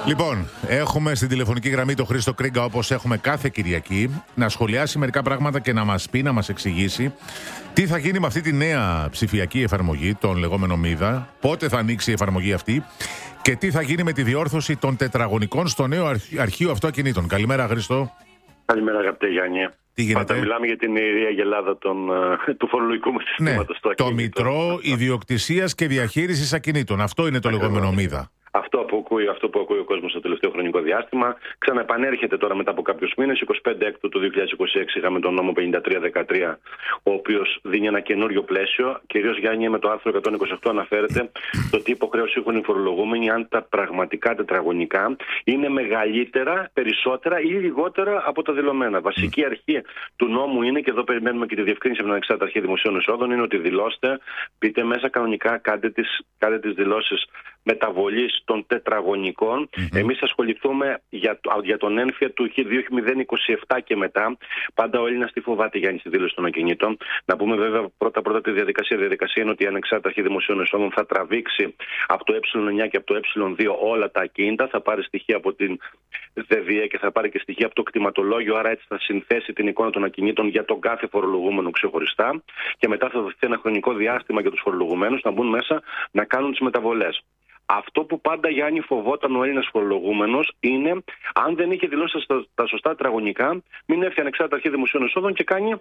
Λοιπόν, έχουμε στην τηλεφωνική γραμμή τον Χρήστο Κρίγκα, όπως έχουμε κάθε Κυριακή, να σχολιάσει μερικά πράγματα και να μας πει, να μας εξηγήσει τι θα γίνει με αυτή τη νέα ψηφιακή εφαρμογή, τον λεγόμενο Μίδα, πότε θα ανοίξει η εφαρμογή αυτή και τι θα γίνει με τη διόρθωση των τετραγωνικών στο νέο αρχείο αυτοκινήτων. Καλημέρα, Χρήστο. Καλημέρα, αγαπητέ Γιάννη. Τι γίνεται? Πάντα μιλάμε για την ιερή αγελάδα του φορολογικού μας συστήματος. Ναι, το Μητρό Ιδιοκτησίας και Διαχείρισης Ακινήτων. Αυτό είναι το λεγόμενο Μίδα. Αυτό που ακούει ο κόσμος στο τελευταίο χρονικό διάστημα ξαναεπανέρχεται τώρα μετά από κάποιους μήνες. 25 Έκτου του 2026 είχαμε τον νόμο 5313, ο οποίος δίνει ένα καινούριο πλαίσιο. Κυρίως, Γιάννη, με το άρθρο 128 αναφέρεται το τι υποχρέωση έχουν οι φορολογούμενοι αν τα πραγματικά τετραγωνικά είναι μεγαλύτερα, περισσότερα ή λιγότερα από τα δηλωμένα. Βασική αρχή του νόμου είναι, και εδώ περιμένουμε και τη διευκρίνηση από την Ανεξάρτητη Αρχή Δημοσίων Εσόδων, είναι ότι δηλώστε, πείτε μέσα κανονικά, κάντε τις δηλώσεις μεταβολής των τετραγωνικών. Εμείς ασχοληθούμε για τον ένφια του 2027 και μετά. Πάντα ο Έλληνας τι φοβάται, Γιάννη, στη δήλωση των ακινήτων. Να πούμε βέβαια πρώτα τη διαδικασία. Η διαδικασία είναι ότι η Ανεξάρτητη Αρχή Δημοσίων Εσόδων θα τραβήξει από το Ε9 και από το Ε2 όλα τα ακίνητα. Θα πάρει στοιχεία από την ΔΔΕ και θα πάρει και στοιχεία από το κτηματολόγιο. Άρα έτσι θα συνθέσει την εικόνα των ακινήτων για τον κάθε φορολογούμενο ξεχωριστά. Και μετά θα δοθεί ένα χρονικό διάστημα για τους φορολογουμένους να μπουν μέσα να κάνουν τις μεταβολές. Αυτό που πάντα, Γιάννη, φοβόταν ο Έλληνας φορολογούμενος είναι, αν δεν είχε δηλώσει τα σωστά τετραγωνικά, μην έρθει η Ανεξάρτητη Αρχή Δημοσίων Εσόδων και κάνει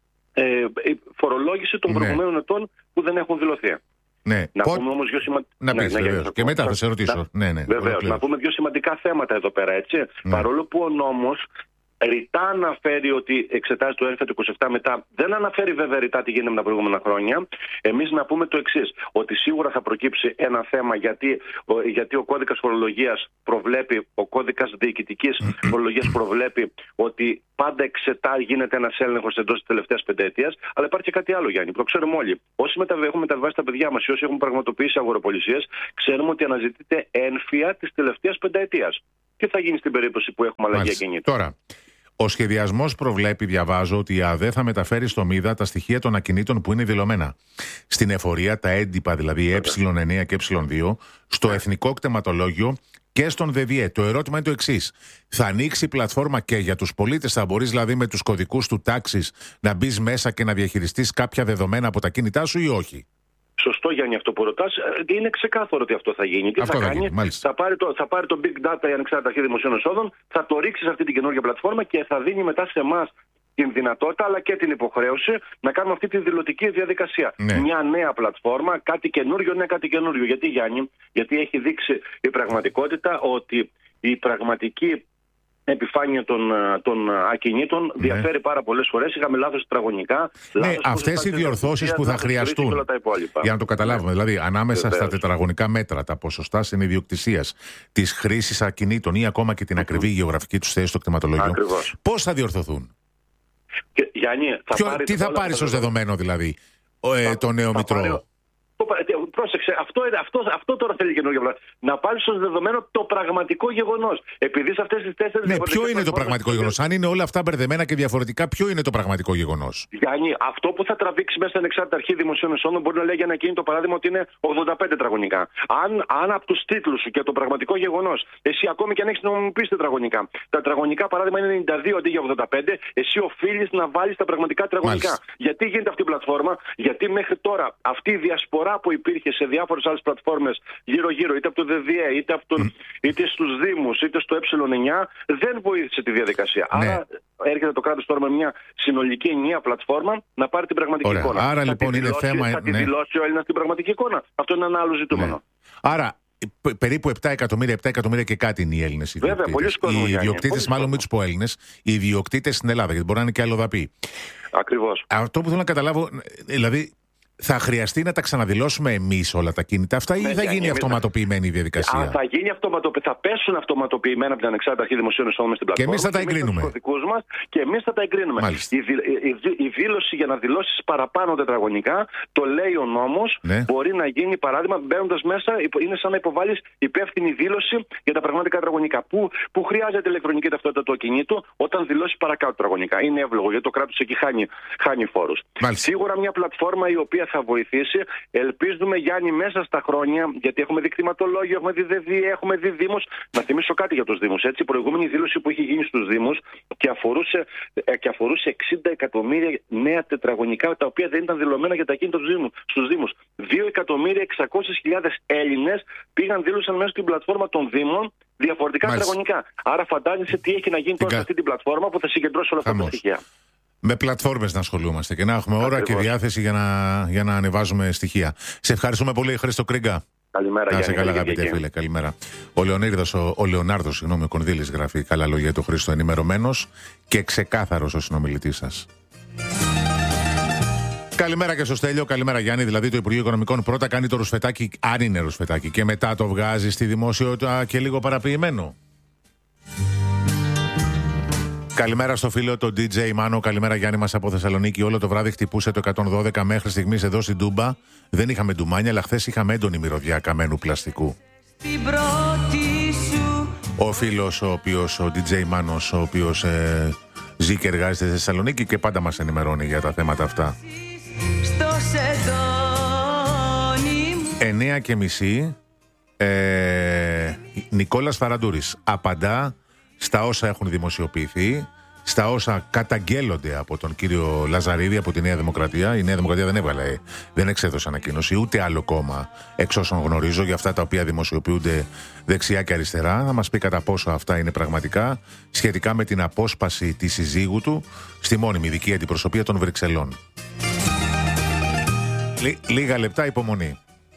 φορολόγηση των προηγουμένων ετών που δεν έχουν δηλωθεί. Ναι. Να πούμε όμως δύο σημαντικά. Και μετά θα σε ρωτήσω. Βεβαίως. Να πούμε δύο σημαντικά θέματα εδώ πέρα, έτσι. Παρόλο που ο νόμος ρητά αναφέρει ότι εξετάζει το ένφια του 27 μετά, δεν αναφέρει βέβαια ρητά τι γίνεται με τα προηγούμενα χρόνια. Εμείς να πούμε το εξής, ότι σίγουρα θα προκύψει ένα θέμα γιατί ο κώδικας φορολογίας προβλέπει, ο κώδικας διοικητικής φορολογίας προβλέπει ότι πάντα γίνεται ένας έλεγχος εντός της τελευταίας πενταετίας, αλλά υπάρχει και κάτι άλλο, Γιάννη, που το ξέρουμε όλοι. Όσοι έχουμε μεταβάσει τα παιδιά μας ή όσοι έχουν πραγματοποιήσει αγοροπολισίες, ξέρουμε ότι αναζητείται ένφια της τελευταίας πενταετίας. Τι θα γίνει στην περίπτωση που έχουμε αλλαγή ακινήτων? Τώρα, ο σχεδιασμός προβλέπει, διαβάζω, ότι η ΑΔΕ θα μεταφέρει στο Μίδα τα στοιχεία των ακινήτων που είναι δηλωμένα. Στην εφορία, τα έντυπα, δηλαδή Ε9 και Ε2, στο Εθνικό Κτηματολόγιο και στον ΔΔΕ. Το ερώτημα είναι το εξής. Θα ανοίξει η πλατφόρμα και για τους πολίτες? Θα μπορείς δηλαδή με τους κωδικούς του τάξης να μπεις μέσα και να διαχειριστείς κάποια δεδομένα από τα κινητά σου ή όχι? Σωστό, Γιάννη, αυτό που ρωτάς. Είναι ξεκάθαρο ότι αυτό θα γίνει. Τι θα κάνει? Θα πάρει το Big Data, η Ανεξάρτητη Αρχή Δημοσίων Εσόδων, θα το ρίξει σε αυτή την καινούργια πλατφόρμα και θα δίνει μετά σε εμάς την δυνατότητα αλλά και την υποχρέωση να κάνουμε αυτή τη δηλωτική διαδικασία. Ναι. Μια νέα πλατφόρμα, κάτι καινούριο, κάτι καινούριο. Γιατί, Γιάννη? Γιατί έχει δείξει η πραγματικότητα ότι η πραγματική επιφάνεια των ακινήτων διαφέρει πάρα πολλές φορές. Είχαμε λάθος τετραγωνικά. Ναι, αυτές οι διορθώσεις που θα χρειαστούν. Για να το καταλάβουμε, δηλαδή, ανάμεσα στα τετραγωνικά μέτρα, τα ποσοστά συνειδιοκτησίας, της χρήσης ακινήτων ή ακόμα και την ακριβή γεωγραφική τους θέση στο κτηματολόγιο, πώς θα διορθωθούν? Γιάννη, τι θα πάρεις ως δεδομένο, δηλαδή, το νέο Μητρό? Πρόσεξε, αυτό τώρα θέλει καινούργια πλατφόρμα. Να πάρει ως δεδομένο το πραγματικό γεγονός. Επειδή σε αυτές τις 4. Ναι, ποιο είναι το πραγματικό γεγονός? Αν είναι όλα αυτά μπερδεμένα και διαφορετικά, ποιο είναι το πραγματικό γεγονός? Γιάννη, αυτό που θα τραβήξει μέσα στην Ανεξάρτητη Αρχή Δημοσίων Εσόδων μπορεί να λέει για ένα κίνητο παράδειγμα ότι είναι 85 τετραγωνικά. Αν από τους τίτλους σου και το πραγματικό γεγονός, εσύ ακόμη και αν έχεις νομιμοποιήσει τετραγωνικά, τα τετραγωνικά παράδειγμα είναι 92 αντί για 85, εσύ οφείλεις να βάλεις τα πραγματικά τετραγωνικά. Γιατί γίνεται αυτή η πλατφόρμα? Γιατί μέχρι τώρα αυτή η διασπορά που υπήρχε σε διάφορες άλλες πλατφόρμες γύρω-γύρω, είτε από το ΔΔΕ, είτε στους Δήμους, είτε στο Ε9, δεν βοήθησε τη διαδικασία. Ναι. Άρα έρχεται το κράτος τώρα με μια συνολική ενιαία πλατφόρμα να πάρει την πραγματική εικόνα. Άρα λοιπόν είναι θέμα. Θα τη δηλώσει ο Έλληνας την πραγματική εικόνα. Αυτό είναι ένα άλλο ζητούμενο. Ναι. Άρα περίπου 7 εκατομμύρια και κάτι είναι οι Έλληνες ιδιοκτήτες. Οι ιδιοκτήτες, μάλλον μην τους πω Έλληνες, οι ιδιοκτήτες στην Ελλάδα, γιατί μπορεί να είναι και αλλοδαποί. Ακριβώς. Αυτό που θέλω να καταλάβω, δηλαδή, θα χρειαστεί να τα ξαναδηλώσουμε εμείς όλα τα κίνητα αυτά ή θα γίνει αυτοματοποιημένη η διαδικασία? Θα γίνει θα πέσουν αυτοματοποιημένα από την Ανεξάρτητη Αρχή Δημοσίων Εσόδων στην πλατφόρμα. Και εμείς θα τα εγκρίνουμε. Και εμείς θα τα εγκρίνουμε. Η δήλωση για να δηλώσεις παραπάνω τετραγωνικά, το λέει ο νόμος, μπορεί να γίνει παράδειγμα μπαίνοντας μέσα, είναι σαν να υποβάλεις υπεύθυνη δήλωση για τα πραγματικά τετραγωνικά. Που χρειάζεται ηλεκτρονική ταυτότητα του ακινήτου όταν δηλώσεις παρακάτω τετραγωνικά. Είναι εύλογο γιατί το κράτος εκεί χάνει φόρους. Σίγουρα μια πλατφόρμα η οποία θα βοηθήσει. Ελπίζουμε, Γιάννη, μέσα στα χρόνια, γιατί έχουμε δει κτηματολόγιο, έχουμε δει ΔΕΔΙ, έχουμε δει Δήμους. Να θυμίσω κάτι για τους Δήμους. Η προηγούμενη δήλωση που είχε γίνει στους Δήμους και αφορούσε 60 εκατομμύρια νέα τετραγωνικά, τα οποία δεν ήταν δηλωμένα για τα ακίνητα στους Δήμους. 2.600.000 Έλληνες δήλωσαν μέσα στην πλατφόρμα των Δήμων διαφορετικά τετραγωνικά. Άρα φαντάζεσαι τι έχει να γίνει τώρα σε αυτή την πλατφόρμα που θα συγκεντρώσει όλα αυτά τα στοιχεία. Με πλατφόρμες να ασχολούμαστε και να έχουμε ώρα και διάθεση για να ανεβάζουμε στοιχεία. Σε ευχαριστούμε πολύ, Χρήστο Κρίγκα. Καλημέρα, να είσαι καλά, αγαπητέ φίλε. Καλημέρα. Ο Λεωνάρδος, ο Κονδύλης, γράφει καλά λόγια για τον Χρήστο, ενημερωμένος και ξεκάθαρος ο συνομιλητής σας. Καλημέρα και στο Στέλιο, καλημέρα Γιάννη. Δηλαδή το Υπουργείο Οικονομικών πρώτα κάνει το ρουσφετάκι, αν είναι ρουσφετάκι, και μετά το βγάζει στη δημοσιότητα και λίγο παραποιημένο. Καλημέρα στο φίλο το DJ Μάνο. Καλημέρα Γιάννη μας από Θεσσαλονίκη. Όλο το βράδυ χτυπούσε το 112 μέχρι στιγμής εδώ στην Τούμπα. Δεν είχαμε ντουμάνια, αλλά χθες είχαμε έντονη μυρωδιά καμένου πλαστικού. Ο φίλος ο DJ Μάνος, ο οποίος ζει και εργάζεται στη Θεσσαλονίκη και πάντα μας ενημερώνει για τα θέματα αυτά. 9:30 Νικόλας Φαραντούρης απαντά στα όσα έχουν δημοσιοποιηθεί, στα όσα καταγγέλλονται από τον κύριο Λαζαρίδη από τη Νέα Δημοκρατία. Η Νέα Δημοκρατία δεν εξέδωσε ανακοίνωση, ούτε άλλο κόμμα εξ όσων γνωρίζω, για αυτά τα οποία δημοσιοποιούνται δεξιά και αριστερά. Θα μας πει κατά πόσο αυτά είναι πραγματικά, σχετικά με την απόσπαση της συζύγου του στη μόνιμη ειδική αντιπροσωπεία των Βρυξελών. Λίγα λεπτά υπομονή.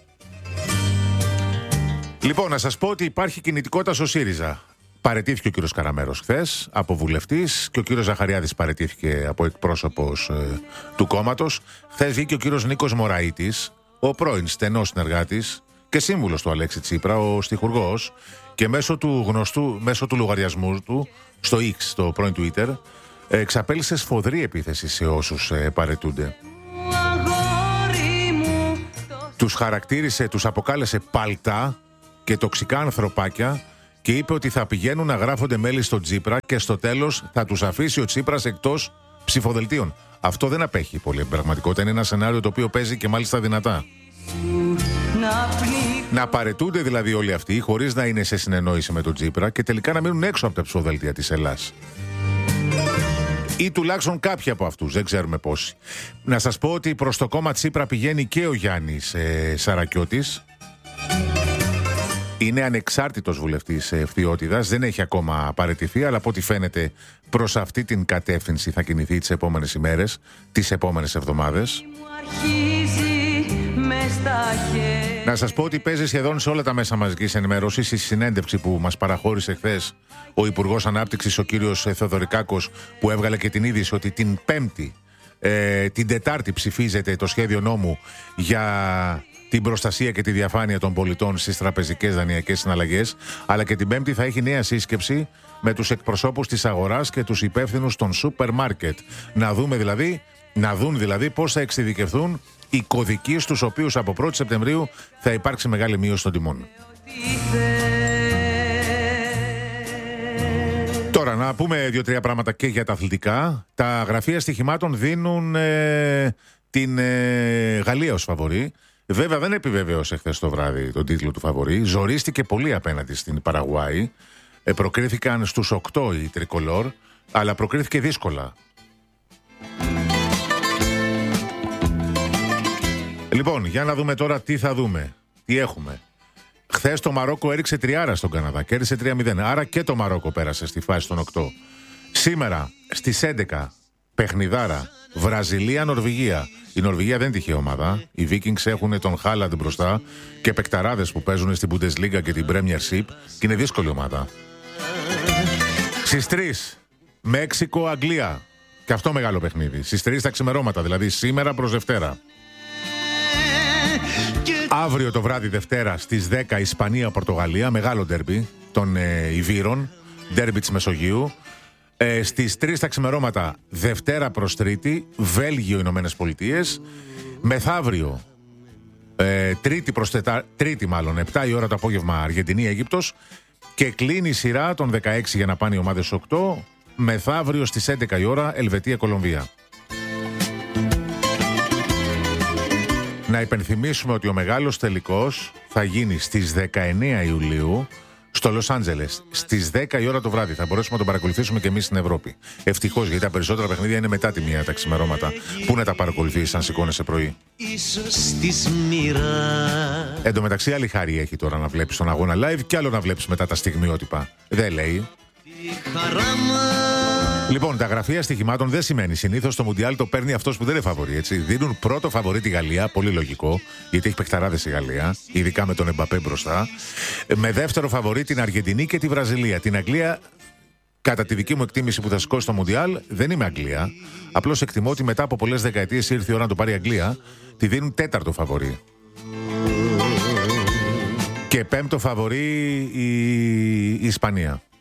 Λοιπόν, να σας πω ότι υπάρχει κινητικότητα στο ΣΥΡΙΖΑ. Παραιτήθηκε ο κύριος Καραμέρος χθες από βουλευτής και ο κύριος Ζαχαριάδης παραιτήθηκε από εκπρόσωπος του κόμματος. Χθες βγήκε ο κύριος Νίκος Μωραΐτης, ο πρώην στενός συνεργάτης και σύμβουλος του Αλέξη Τσίπρα, ο στιχουργός, και μέσω του λογαριασμού του στο X, στο πρώην Twitter, εξαπέλυσε σφοδρή επίθεση σε όσους παραιτούνται. Τους χαρακτήρισε, τους αποκάλεσε παλτά και τοξικά ανθρωπάκια και είπε ότι θα πηγαίνουν να γράφονται μέλη στο Τσίπρα και στο τέλος θα τους αφήσει ο Τσίπρας εκτός ψηφοδελτίων. Αυτό δεν απέχει πολύ στην πραγματικότητα. Είναι ένα σενάριο το οποίο παίζει και μάλιστα δυνατά. Να παρετούνται δηλαδή όλοι αυτοί χωρίς να είναι σε συνεννόηση με τον Τσίπρα και τελικά να μείνουν έξω από τα ψηφοδελτία της Ελλάς. Ή τουλάχιστον κάποιοι από αυτούς, δεν ξέρουμε πόσοι. Να σας πω ότι προς το κόμμα Τσίπρα πηγαίνει και ο Γιάννης Σαρακιώτης. Είναι ανεξάρτητος βουλευτής Ευθυότητας, δεν έχει ακόμα παραιτηθεί, αλλά από ό,τι φαίνεται προς αυτή την κατεύθυνση θα κινηθεί τις επόμενες ημέρες, τις επόμενες εβδομάδες. Να σας πω ότι παίζει σχεδόν σε όλα τα μέσα μαζικής ενημέρωσης η συνέντευξη που μας παραχώρησε χθες ο Υπουργός Ανάπτυξης, ο κύριος Θεοδωρικάκος, που έβγαλε και την είδηση ότι την Πέμπτη, την Τετάρτη ψηφίζεται το σχέδιο νόμου για την προστασία και τη διαφάνεια των πολιτών στις τραπεζικές δανειακές συναλλαγές, αλλά και την Πέμπτη θα έχει νέα σύσκεψη με τους εκπροσώπους της αγοράς και τους υπεύθυνους των σούπερ μάρκετ. Να δουν δηλαδή πώς θα εξειδικευθούν οι κωδικοί στους οποίους από 1η Σεπτεμβρίου θα υπάρξει μεγάλη μείωση των τιμών. Τώρα να πούμε 2-3 πράγματα και για τα αθλητικά. Τα γραφεία στοιχημάτων δίνουν την Γαλλία ως φαβορί. Βέβαια δεν επιβεβαίωσε χθες το βράδυ τον τίτλο του φαβορί. Ζορίστηκε πολύ απέναντι στην Παραγουάη. Προκρίθηκαν στους 8 οι τρικολόρ, αλλά προκρίθηκε δύσκολα. Λοιπόν, για να δούμε τώρα τι θα δούμε. Τι έχουμε. Χθες το Μαρόκο έριξε τριάρα στον Καναδά, κέρδισε 3-0. Άρα και το Μαρόκο πέρασε στη φάση των 8. Σήμερα στις 11 παιχνιδάρα Βραζιλία-Νορβηγία. Η Νορβηγία δεν είναι τυχαία ομάδα. Οι Vikings έχουν τον Χάλαντ μπροστά και παικταράδες που παίζουν στην Bundesliga και την Premiership και είναι δύσκολη ομάδα. Στις 3 Μέξικο-Αγγλία. Και αυτό μεγάλο παιχνίδι. Στις 3 τα ξημερώματα, δηλαδή σήμερα προς Δευτέρα. Αύριο το βράδυ Δευτέρα στις 10 Ισπανία-Πορτογαλία. Μεγάλο ντέρμπι των Ιβύρων. Ντέρμπι της Μεσογείου. Στις 3 τα ξημερώματα Δευτέρα προς Τρίτη Βέλγιο, Ηνωμένες Πολιτείες. Μεθαύριο Τρίτη μάλλον 7 η ώρα το απόγευμα Αργεντινή-Αίγυπτος. Και κλείνει η σειρά των 16 για να πάνε οι ομάδες 8. Μεθαύριο στις 11 η ώρα Ελβετία-Κολομβία. Να υπενθυμίσουμε ότι ο μεγάλος τελικός θα γίνει στις 19 Ιουλίου στο Λος Άντζελες, στις 10 η ώρα το βράδυ. Θα μπορέσουμε να τον παρακολουθήσουμε και εμείς στην Ευρώπη. Ευτυχώς, γιατί τα περισσότερα παιχνίδια είναι μετά τη μία τα ξημερώματα. Πού να τα παρακολουθήσεις αν σηκώνεσαι πρωί. Εν τω μεταξύ, άλλη χάρη έχει τώρα να βλέπεις τον αγώνα live και άλλο να βλέπεις μετά τα στιγμιότυπα. Δεν λέει. Λοιπόν, τα γραφεία στοιχημάτων δεν σημαίνει συνήθως το Μουντιάλ το παίρνει αυτός που δεν είναι φαβορί, έτσι. Δίνουν πρώτο φαβορί τη Γαλλία, πολύ λογικό, γιατί έχει παιχταράδες η Γαλλία, ειδικά με τον Εμπαπέ μπροστά. Με δεύτερο φαβορί την Αργεντινή και τη Βραζιλία. Την Αγγλία, κατά τη δική μου εκτίμηση που θα σηκώσει το Μουντιάλ, δεν είμαι Αγγλία. Απλώς εκτιμώ ότι μετά από πολλές δεκαετίες ήρθε η ώρα να το πάρει η Αγγλία. Τη δίνουν τέταρτο φαβορί. Και πέμπτο φαβορί η Ισπανία.